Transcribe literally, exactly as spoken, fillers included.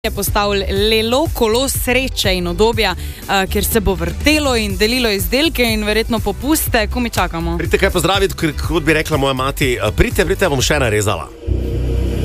je postavil lelo kolo sreče in udobja, uh, kjer se bo vrtelo in delilo izdelke in verjetno popuste, ko mi čakamo. Pridite kaj pozdraviti, kot bi rekla moja mati, pridite, pridite, bom še narezala.